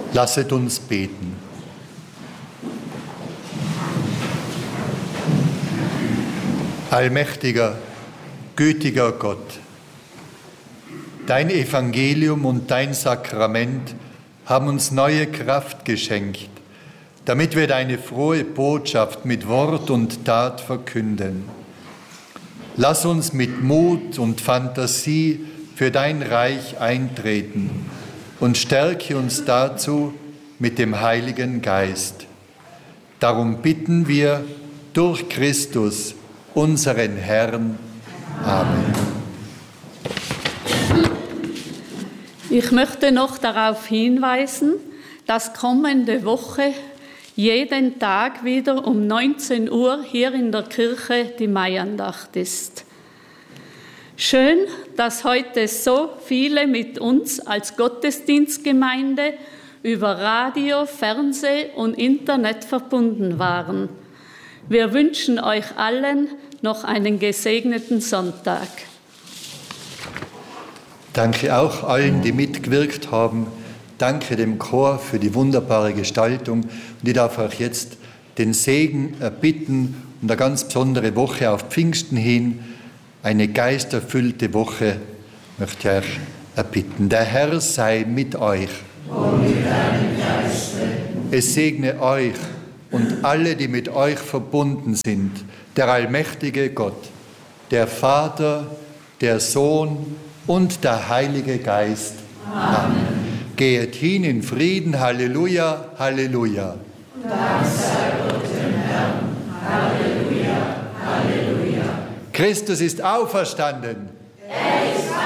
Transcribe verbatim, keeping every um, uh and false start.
Lasset uns beten. Allmächtiger, gütiger Gott, dein Evangelium und dein Sakrament haben uns neue Kraft geschenkt, damit wir deine frohe Botschaft mit Wort und Tat verkünden. Lass uns mit Mut und Fantasie für dein Reich eintreten und stärke uns dazu mit dem Heiligen Geist. Darum bitten wir durch Christus, unseren Herrn. Amen. Ich möchte noch darauf hinweisen, dass kommende Woche jeden Tag wieder um neunzehn Uhr hier in der Kirche die Maiandacht ist. Schön, dass heute so viele mit uns als Gottesdienstgemeinde über Radio, Fernseh und Internet verbunden waren. Wir wünschen euch allen noch einen gesegneten Sonntag. Danke auch allen, die mitgewirkt haben. Danke dem Chor für die wunderbare Gestaltung. Und ich darf auch jetzt den Segen erbitten und eine ganz besondere Woche auf Pfingsten hin, eine geisterfüllte Woche, möchte ich euch erbitten. Der Herr sei mit euch. Und mit deinem Geiste. Es segne euch und alle, die mit euch verbunden sind, der allmächtige Gott, der Vater, der Sohn und der Heilige Geist. Amen. Geht hin in Frieden. Halleluja, Halleluja. Dank sei Gott dem Herrn. Halleluja, Halleluja. Christus ist auferstanden. Er ist